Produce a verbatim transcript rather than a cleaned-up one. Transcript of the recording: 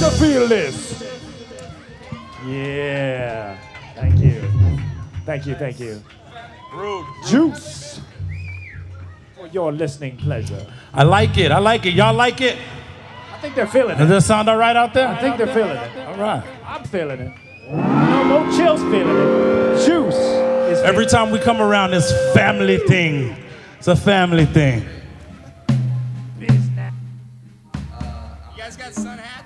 to feel this. Yeah. Thank you. Thank you, thank you. Rude. Juice. For your listening pleasure. I like it. I like it. Y'all like it? I think they're feeling it. Does that sound all right out there? I think they're feeling it. All right. I'm feeling it. No, no chills feeling it. Juice is Every time we come around this family thing, it's a family thing. it. You guys got sun hats?